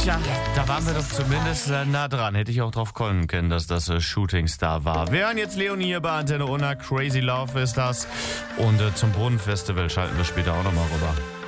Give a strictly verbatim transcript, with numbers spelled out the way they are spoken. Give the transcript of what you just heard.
Tja, da waren wir doch zumindest äh, nah dran. Hätte ich auch drauf kommen können, dass das äh, Shooting Star war. Wir hören jetzt Leonie hier bei Antenne Unna. Crazy Love ist das. Und äh, zum Brunnenfestival schalten wir später auch nochmal rüber.